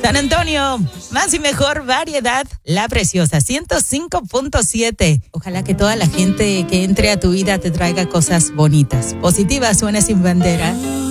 San Antonio, más y mejor variedad, La Preciosa, 105.7. Ojalá que toda la gente que entre a tu vida te traiga cosas bonitas, positivas, suene sin bandera.